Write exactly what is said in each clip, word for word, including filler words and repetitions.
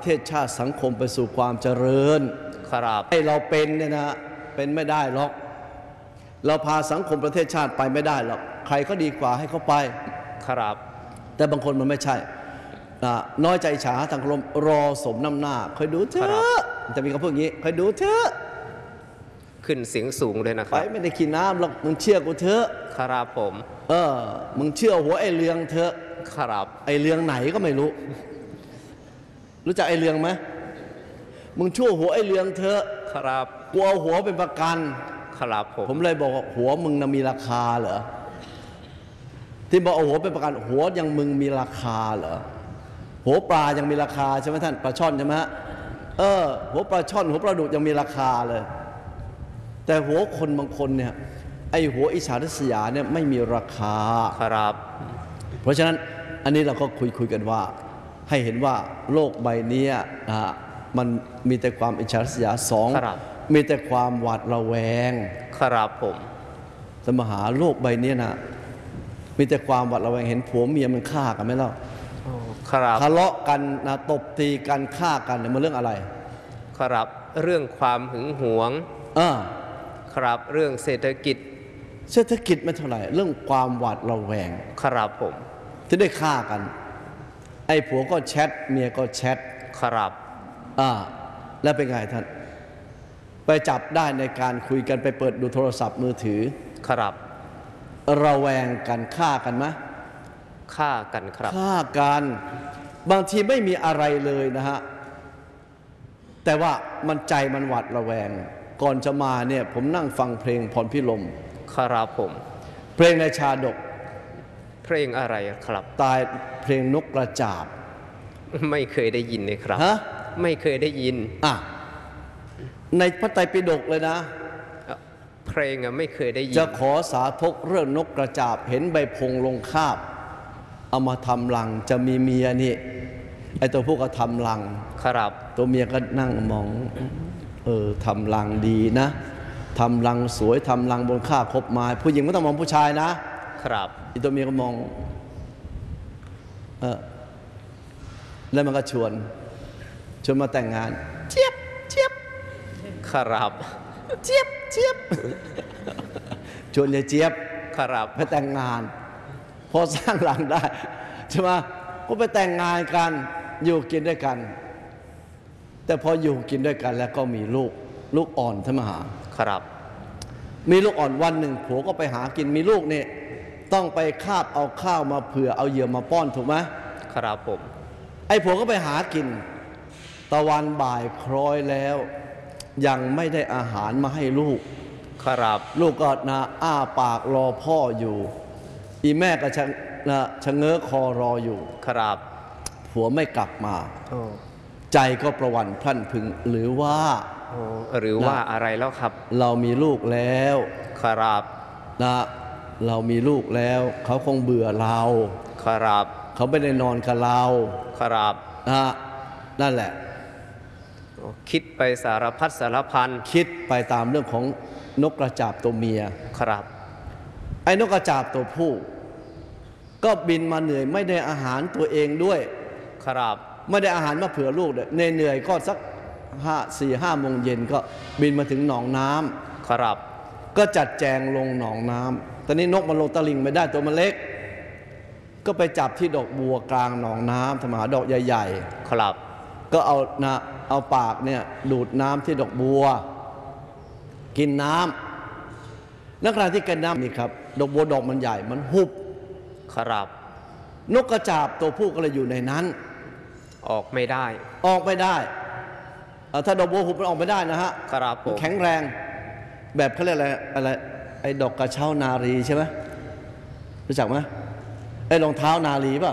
ทศชาติสังคมไปสู่ความเจริญครับให้เราเป็นเนี่ยนะเป็นไม่ได้หรอกเราพาสังคมประเทศชาติไปไม่ได้หรอกใครก็ดีกว่าให้เขาไปครับแต่บางคนมันไม่ใช่น้อยใจฉาทางลมรอสมน้ำหน้าคอยดูเถอะจะมีคำพูดอย่างนี้คอยดูเถอะขึ้นเสียงสูงเลยนะครับไปไม่ได้กินน้ำหรอกมึงเชื่อกูเถอะครับผมเออมึงเชื่อหัวไอ้เรืองเถอะครับไอ้เรืองไหนก็ไม่รู้รู้จักไอ้เรืองไหมมึงชั่วหัวไอ้เรืองเถอะครับกูเอาหัวเป็นประกันครับผมผมเลยบอกว่าหัวมึงน่ะมีราคาเหรอที่บอกเอาหัวเป็นประกันหัวยังมึงมีราคาเหรอหัวปลายังมีราคาใช่ไหมท่านปลาช่อนใช่ไหมฮะเออหัวปลาช่อนหัวปลาดุกยังมีราคาเลยแต่หัวคนบางคนเนี่ยไอหัวอิจฉาริษยาเนี่ยไม่มีราคาครับเพราะฉะนั้นอันนี้เราก็คุยคุยกันว่าให้เห็นว่าโลกใบนี้นะมันมีแต่ความอิจฉาริษยาสองมีแต่ความหวาดระแวงครับผมสมหาโลกใบนี้นะมีแต่ความหวาดระแวงเห็นผัวเมียมันฆ่ากันไหมล่ะทะเลาะกันนะตบตีกันฆ่ากันเนี่ยมันเรื่องอะไรครับเรื่องความหึงหวงอ่าครับเรื่องเศรษฐกิจเศรษฐกิจไม่เท่าไหร่เรื่องความหวาดระแวงครับผมที่ได้ฆ่ากันไอ้ผัวก็แชทเมียก็แชทครับอ่าแล้วเป็นไงท่านไปจับได้ในการคุยกันไปเปิดดูโทรศัพท์มือถือครับระแวงกันฆ่ากันไหมฆ่ากันครับฆ่ากันบางทีไม่มีอะไรเลยนะฮะแต่ว่ามันใจมันหวาดระแวงก่อนจะมาเนี่ยผมนั่งฟังเพลงพรพิรมครับผมเพลงในชาดกเพลงอะไรครับตายเพลงนกกระจาบไม่เคยได้ยินเลยครับฮะไม่เคยได้ยินอ่ะในพระไตรปิฎกเลยนะเพลงอะไม่เคยได้ยินจะขอสาธกเรื่องนกกระจาบเห็นใบพงลงคาบเอามาทำรังจะมีเมียนี่ไอตัวพวกก็ทำรังครับตัวเมียก็นั่งมองเออทำรังดีนะทำรังสวยทำรังบนค่าคบไม้ผู้หญิงไม่ต้องมองผู้ชายนะครับอีตัวเมียก็มองเออแล้วมันก็ชวนชวนมาแต่งงานเจี๊ยบเจี๊ยบครับเจี๊ยบเจี๊ยบชวนยายเจี๊ยบครับไปแต่งงานพอสร้างหลังได้ใช่ไหมก็ไปแต่งงานกันอยู่กินด้วยกันแต่พออยู่กินด้วยกันแล้วก็มีลูกลูกอ่อนท่านมหาครับมีลูกอ่อนวันหนึ่งผัวก็ไปหากินมีลูกเนี่ยต้องไปคาบเอาข้าวมาเผื่อเอาเหยื่อมาป้อนถูกไหมครับผมไอ้ผัวก็ไปหากินตะวันบ่ายคล้อยแล้วยังไม่ได้อาหารมาให้ลูกครับลูกก็นะอ้าปากรอพ่ออยู่อีแม่ก็ชะนะชะเง้อคอรออยู่ครับผัวไม่กลับมาใจก็ประวันพลั่นพึงหรือว่าหรือว่าอะไรแล้วครับเรามีลูกแล้วครับนะเรามีลูกแล้วเขาคงเบื่อเราครับเขาไม่ได้นอนกับเราครับนะนั่นแหละคิดไปสารพัดสารพันคิดไปตามเรื่องของนกกระจาบตัวเมียครับไอ้นกกระจาบตัวผู้ก็บินมาเหนื่อยไม่ได้อาหารตัวเองด้วยครับไม่ได้อาหารมาเผื่อลูกเลยเหนื่อยก็สักห้าสี่ห้าโมงเย็นก็บินมาถึงหนองน้ำครับก็จัดแจงลงหนองน้ำตอนนี้นกมันลงตะลิงไม่ได้ตัวมันเล็กก็ไปจับที่ดอกบัวกลางหนองน้ำธรรมดาดอกใหญ่ๆครับก็เอานะเอาปากเนี่ยดูดน้ำที่ดอกบัวกินน้ำนักขณะที่กินน้ำนี่ครับดอกบัวดอกมันใหญ่มันหุบครับนกกระจาบตัวผู้ก็เลยอยู่ในนั้นออกไม่ได้ออกไม่ได้ถ้าดอกบัวหุบมันออกไม่ได้นะฮะครับผมแข็งแรงแบบเขาเรียกอะไรอะไรไอ้ดอกกระเช้านารีใช่ไหมรู้จักไหมไอ้รองเท้านารีป่ะ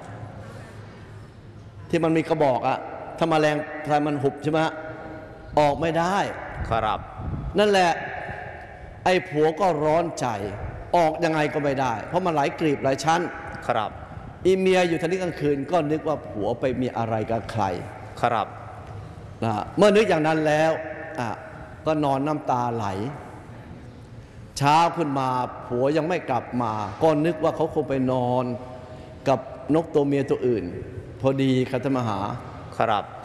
ที่มันมีกระบอกอะถ้ามาแรงถ้ามันหุบใช่ไหมออกไม่ได้ครับนั่นแหละไอ้ผัวก็ร้อนใจออกยังไงก็ไม่ได้เพราะมันหลายกลีบหลายชั้นครับอีเมียอยู่ทันทีกลางคืนก็นึกว่าผัวไปมีอะไรกับใครครับนะเมื่อนึกอย่างนั้นแล้วอ่ะก็นอนน้ำตาไหลเช้าขึ้นมาผัวยังไม่กลับมาก็นึกว่าเขาคงไปนอนกับนกตัวเมียตัวอื่นพอดีคัตมหาครับ